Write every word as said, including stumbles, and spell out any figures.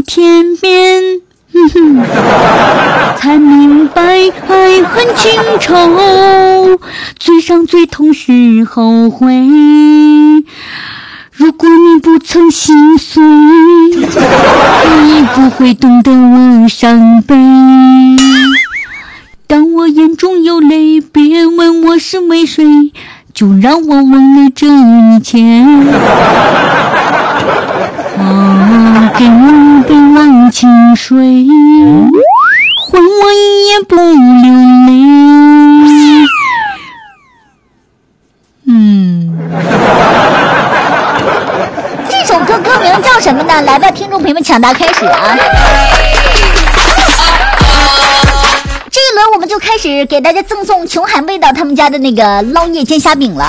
天边，哼哼，才明白爱恨情仇，最伤最痛是后悔。如果你不曾心碎，你不会懂得我伤悲。当我眼中有泪，别问我是为谁，就让我忘了这一切。啊，给我一杯忘情水，换我一夜不流泪。嗯， 这首歌歌名叫什么呢？来吧，听众朋友们，抢答开始啊！这一轮我们就开始给大家赠送穷喊味道他们家的那个捞夜煎虾饼了。